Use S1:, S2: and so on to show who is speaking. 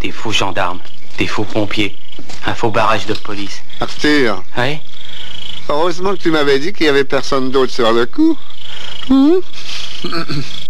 S1: des faux gendarmes, des faux pompiers, un faux barrage de police.
S2: Arthur.
S1: Oui?
S2: Heureusement que tu m'avais dit qu'il y avait personne d'autre sur le coup.